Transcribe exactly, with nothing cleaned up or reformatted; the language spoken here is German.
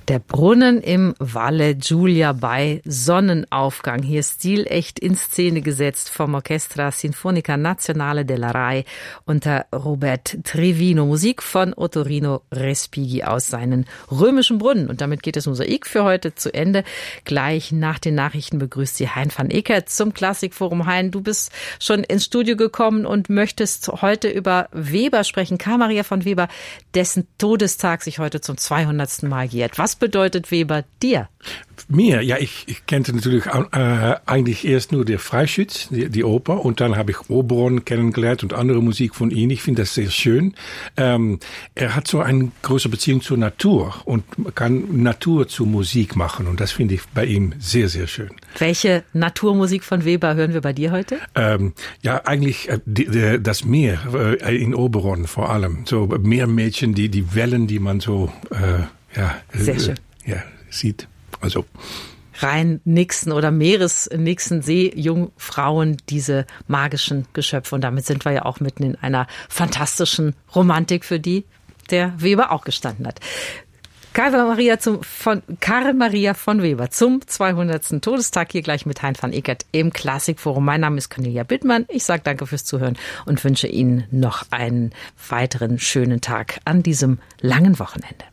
Der Brunnen im Valle Giulia bei Sonnenaufgang. Hier stilecht in Szene gesetzt vom Orchestra Sinfonica Nazionale della Rai unter Robert Trevino. Musik von Ottorino Respighi aus seinen römischen Brunnen. Und damit geht das Mosaik für heute zu Ende. Gleich nach den Nachrichten begrüßt Sie Hein van Eekert zum Klassikforum. Hein, du bist schon ins Studio gekommen und möchtest heute über Weber sprechen. Karl Maria von Weber, dessen Todestag sich heute zum zweihundertsten Mal jährt. Was bedeutet Weber dir? Mir? Ja, ich, ich kannte natürlich äh, eigentlich erst nur der Freischütz, die, die Oper, und dann habe ich Oberon kennengelernt und andere Musik von ihm. Ich finde das sehr schön. Ähm, er hat so eine große Beziehung zur Natur und kann Natur zu Musik machen, und das finde ich bei ihm sehr, sehr schön. Welche Naturmusik von Weber hören wir bei dir heute? Ähm, ja, eigentlich äh, die, die, das Meer äh, in Oberon vor allem. So Meermädchen, die, die Wellen, die man so äh, ja, sehr schön. Äh, ja, sieht. Also Rhein-Nixen oder Meeres-Nixen, Seejungfrauen, diese magischen Geschöpfe. Und damit sind wir ja auch mitten in einer fantastischen Romantik, für die der Weber auch gestanden hat. Karl Maria, zum, von, Karl Maria von Weber zum zweihundertsten Todestag, hier gleich mit Hein van Eekert im Klassikforum. Mein Name ist Cornelia Bittmann. Ich sage danke fürs Zuhören und wünsche Ihnen noch einen weiteren schönen Tag an diesem langen Wochenende.